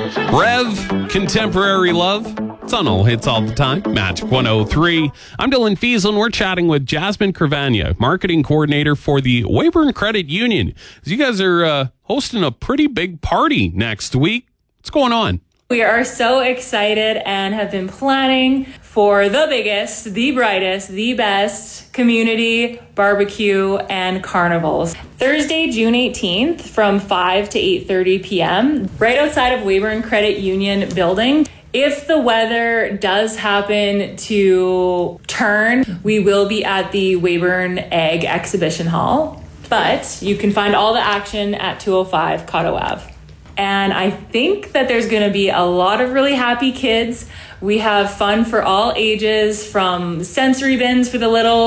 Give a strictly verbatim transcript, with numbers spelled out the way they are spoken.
Rev, Contemporary Love. It's on all hits all the time. Magic one oh three. I'm Dylan Fiesel, and we're chatting with Jasmine Cravagna, marketing coordinator for the Weyburn Credit Union. You guys are uh, hosting a pretty big party next week. What's going on? We are so excited and have been planning for the biggest, the brightest, the best community barbecue and carnivals. Thursday, June eighteenth from five to eight thirty p.m. right outside of Weyburn Credit Union building. If the weather does happen to turn, we will be at the Weyburn Egg Exhibition Hall. But you can find all the action at two oh five Cotto Ave. And I think that there's going to be a lot of really happy kids. We have fun for all ages, from sensory bins for the little